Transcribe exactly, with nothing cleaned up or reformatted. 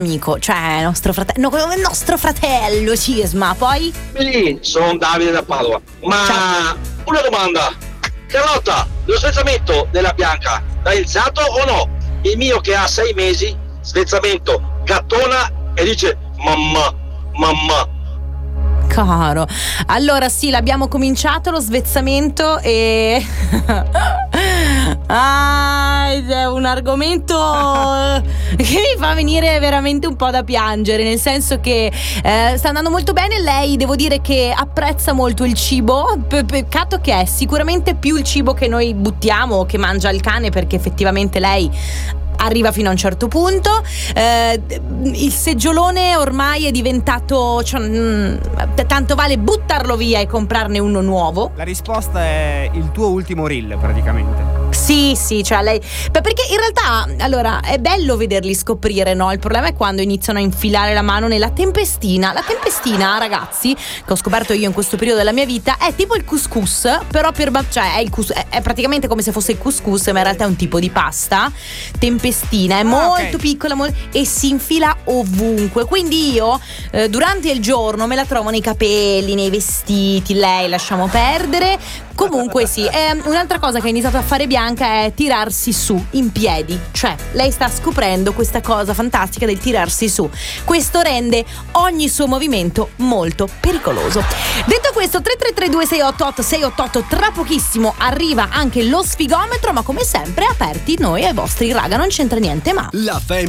amico, cioè nostro fratello, no, come nostro fratello Cisma. Poi Lì, sono Davide da Padova. Ma Ciao. una domanda, Carlotta, lo svezzamento della Bianca l'hai iniziato o no? Il mio che ha sei mesi, svezzamento, gattona e dice mamma, mamma. caro, allora sì, l'abbiamo cominciato lo svezzamento e ah, è un argomento che mi fa venire veramente un po' da piangere, nel senso che eh, sta andando molto bene. Lei, devo dire che apprezza molto il cibo, Pe- peccato che è sicuramente più il cibo che noi buttiamo o che mangia il cane, perché effettivamente lei arriva fino a un certo punto. Eh, il seggiolone ormai è diventato, cioè, mh, tanto vale buttarlo via e comprarne uno nuovo. La risposta è il tuo ultimo reel, praticamente. Sì, sì, cioè lei. Beh, perché in realtà, allora, è bello vederli scoprire, no? Il problema è quando iniziano a infilare la mano nella tempestina. La tempestina, ragazzi, che ho scoperto io in questo periodo della mia vita, è tipo il couscous, però per ba- cioè è il cous- è, è praticamente come se fosse il couscous, ma in realtà è un tipo di pasta. Tempestina, è molto okay. piccola mol- e si infila ovunque. Quindi io eh, durante il giorno me la trovo nei capelli, nei vestiti. Lei lasciamo perdere. Comunque sì, eh, un'altra cosa che ha iniziato a fare Bianca è tirarsi su in piedi. Cioè, lei sta scoprendo questa cosa fantastica del tirarsi su. Questo rende ogni suo movimento molto pericoloso. Detto questo, tre tre tre due sei otto otto sei otto otto, tra pochissimo arriva anche lo sfigometro, ma come sempre aperti noi ai vostri raga, non c'entra niente ma La Family